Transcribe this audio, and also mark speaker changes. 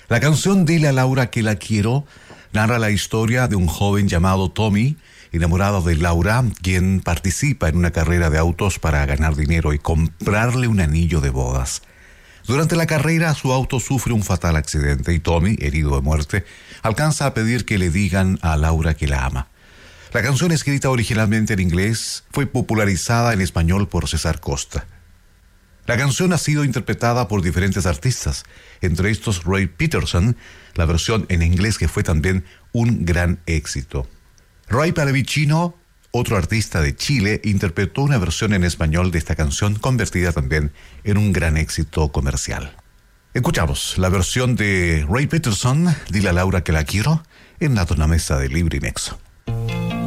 Speaker 1: La canción Dile a Laura que la quiero narra la historia de un joven llamado Tommy, enamorado de Laura, quien participa en una carrera de autos para ganar dinero y comprarle un anillo de bodas. Durante la carrera, su auto sufre un fatal accidente y Tommy, herido de muerte, alcanza a pedir que le digan a Laura que la ama. La canción, escrita originalmente en inglés, fue popularizada en español por César Costa. La canción ha sido interpretada por diferentes artistas, entre estos Roy Peterson, la versión en inglés que fue también un gran éxito. Roy Palavicino, otro artista de Chile, interpretó una versión en español de esta canción, convertida también en un gran éxito comercial. Escuchamos la versión de Roy Peterson, Dile a Laura que la quiero, en la tornamesa de Libre y Nexo.